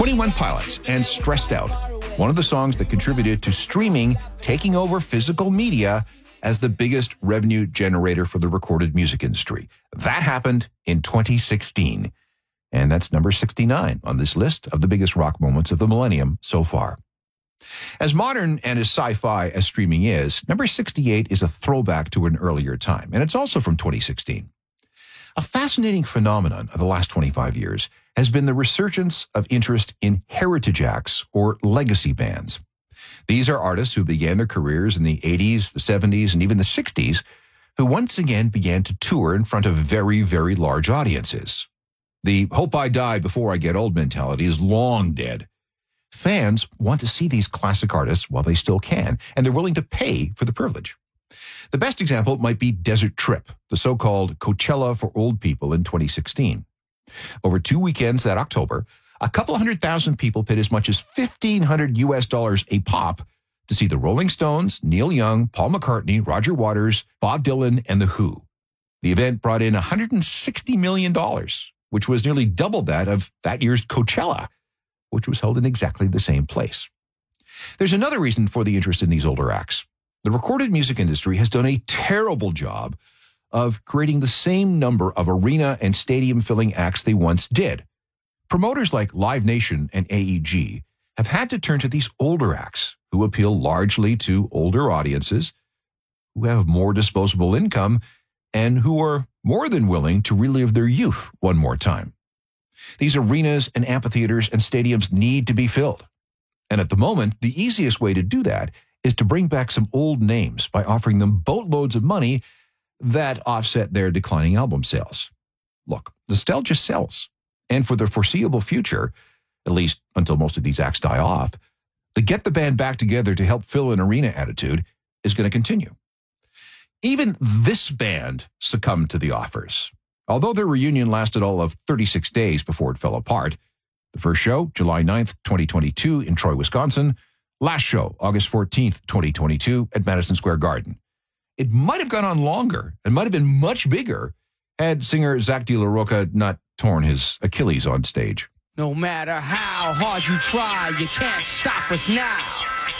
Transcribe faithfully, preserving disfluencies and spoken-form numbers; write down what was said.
twenty-one Pilots and Stressed Out, one of the songs that contributed to streaming taking over physical media as the biggest revenue generator for the recorded music industry. That happened in twenty sixteen. And that's number sixty-nine on this list of the biggest rock moments of the millennium so far. As modern and as sci-fi as streaming is, number sixty-eight is a throwback to an earlier time, and it's also from twenty sixteen. A fascinating phenomenon of the last twenty-five years has been the resurgence of interest in heritage acts or legacy bands. These are artists who began their careers in the eighties, the seventies, and even the sixties, who once again began to tour in front of very, very large audiences. The hope I die before I get old mentality is long dead. Fans want to see these classic artists while they still can, and they're willing to pay for the privilege. The best example might be Desert Trip, the so-called Coachella for old people in twenty sixteen. Over two weekends that October, a couple hundred thousand people paid as much as fifteen hundred U S dollars a pop to see the Rolling Stones, Neil Young, Paul McCartney, Roger Waters, Bob Dylan, and The Who. The event brought in one hundred sixty million dollars, which was nearly double that of that year's Coachella, which was held in exactly the same place. There's another reason for the interest in these older acts. The recorded music industry has done a terrible job of creating the same number of arena and stadium-filling acts they once did. Promoters like Live Nation and A E G have had to turn to these older acts who appeal largely to older audiences, who have more disposable income, and who are more than willing to relive their youth one more time. These arenas and amphitheaters and stadiums need to be filled. And at the moment, the easiest way to do that is to bring back some old names by offering them boatloads of money that offset their declining album sales. Look, nostalgia sells. And for the foreseeable future, at least until most of these acts die off, the get the band back together to help fill an arena attitude is going to continue. Even this band succumbed to the offers. Although their reunion lasted all of thirty-six days before it fell apart. The first show, July ninth, twenty twenty-two in Troy, Wisconsin. Last show, August fourteenth, twenty twenty-two at Madison Square Garden. It might have gone on longer and might have been much bigger had singer Zach De La Rocha not torn his Achilles on stage. No matter how hard you try, you can't stop us now.